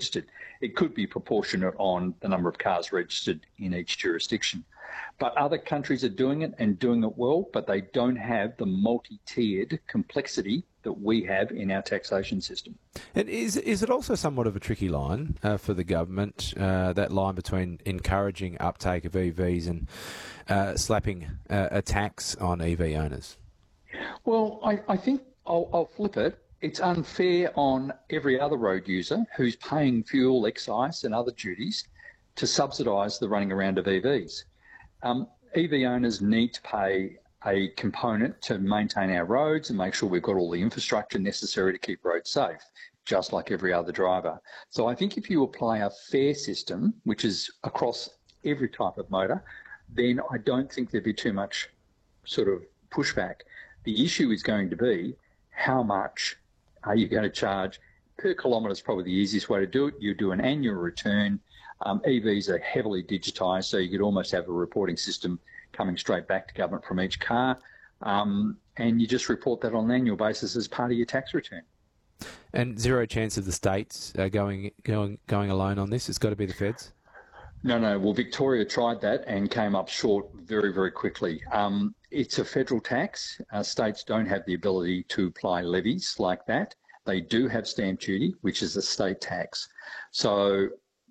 registered. It could be proportionate on the number of cars registered in each jurisdiction. But other countries are doing it and doing it well, but they don't have the multi-tiered complexity that we have in our taxation system. And is it also somewhat of a tricky line for the government, that line between encouraging uptake of EVs and slapping a tax on EV owners? Well, I think I'll flip it. It's unfair on every other road user who's paying fuel, excise and other duties to subsidise the running around of EVs. EV owners need to pay a component to maintain our roads and make sure we've got all the infrastructure necessary to keep roads safe, just like every other driver. So I think if you apply a fair system, which is across every type of motor, then I don't think there'd be too much sort of pushback. The issue is going to be how much are you going to charge per kilometre is probably the easiest way to do it. You do an annual return. EVs are heavily digitised, so you could almost have a reporting system coming straight back to government from each car, and you just report that on an annual basis as part of your tax return. And zero chance of the states going alone on this? It's got to be the feds? No. Well, Victoria tried that and came up short very, very quickly. It's a federal tax. States don't have the ability to apply levies like that. They do have stamp duty, which is a state tax. So,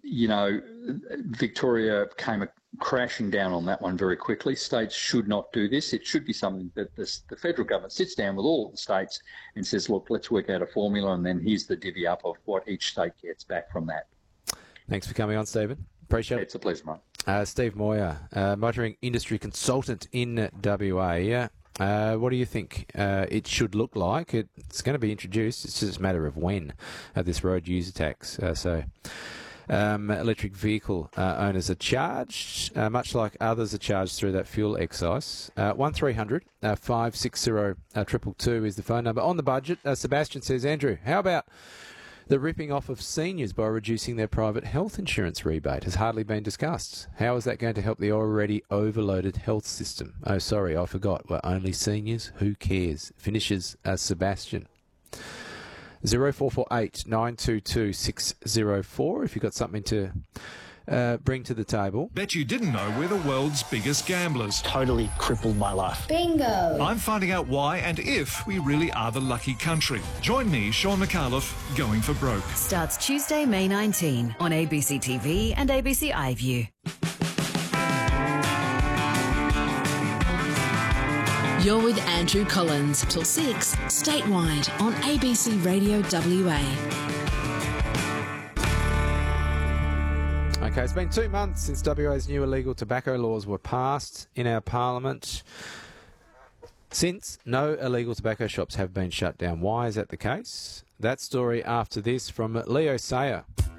Victoria came crashing down on that one very quickly. States should not do this. It should be something that the federal government sits down with all of the states and says, look, let's work out a formula, and then here's the divvy up of what each state gets back from that. Thanks for coming on, Stephen. Appreciate it. It's a pleasure, mate. Steve Moyer, motoring industry consultant in WA. What do you think it should look like? It's going to be introduced. It's just a matter of when this road user tax. Electric vehicle owners are charged, much like others are charged through that fuel excise. 1300 560 222 is the phone number. On the budget, Sebastian says, Andrew, how about the ripping off of seniors by reducing their private health insurance rebate? Has hardly been discussed. How is that going to help the already overloaded health system? Oh, sorry, I forgot. We're only seniors. Who cares? Finishes Sebastian. 0448 922 604 if you've got something to bring to the table. Bet you didn't know we're the world's biggest gamblers. Totally crippled my life. Bingo! I'm finding out why and if we really are the lucky country. Join me, Sean McAuliffe, Going for Broke. Starts Tuesday, May 19 on ABC TV and ABC iView. You're with Andrew Collins till 6 statewide on ABC Radio WA. Okay, it's been 2 months since WA's new illegal tobacco laws were passed in our parliament. Since, no illegal tobacco shops have been shut down. Why is that the case? That story after this from Leo Sayer.